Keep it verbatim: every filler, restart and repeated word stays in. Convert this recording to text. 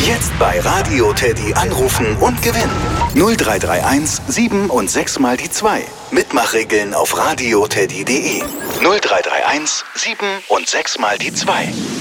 Jetzt bei Radio Teddy anrufen und gewinnen. null drei drei eins sieben und sechs mal die zwei. Mitmachregeln auf radioteddy punkt de. null drei drei eins sieben und sechs mal die zwei.